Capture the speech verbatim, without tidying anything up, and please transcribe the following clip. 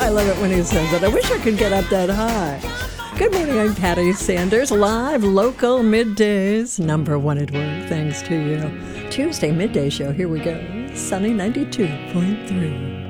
I love it when he says that. I wish I could get up that high. Good morning, I'm Patty Sanders, live local middays, number one at work, thanks to you. Tuesday midday show, here we go. Sunny ninety-two point three.